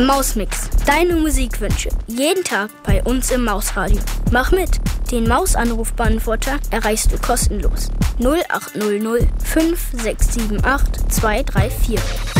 Mausmix, deine Musikwünsche. Jeden Tag bei uns im Mausradio. Mach mit. Den Mausanrufbeantworter erreichst du kostenlos. 0800 5678 234.